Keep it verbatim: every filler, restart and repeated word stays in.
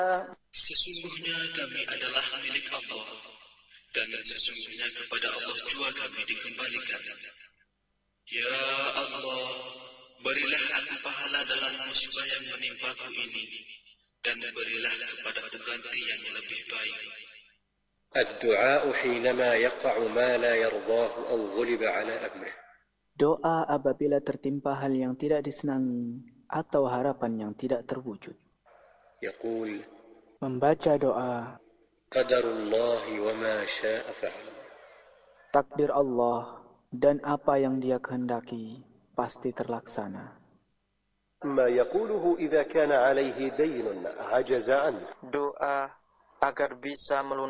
Sesungguhnya kami adalah milik Allah, dan sesungguhnya kepada Allah jua kami dikembalikan. Ya Allah, berilah aku pahala dalam musibah yang menimpaku ini, dan berilah kepadaku ganti yang lebih baik. الدعاء حينما يقع ما لا يرضاه أو غلب على أمره. Doa apabila tertimpa hal yang tidak disenangi atau harapan yang tidak terwujud. يقول Membaca doa, قدر الله وما شاء فعل. takdir Allah dan apa yang Dia kehendaki pasti terlaksana. ما يقوله إذا كان عليه دين عجز عنه. Doa agar bisa melunasi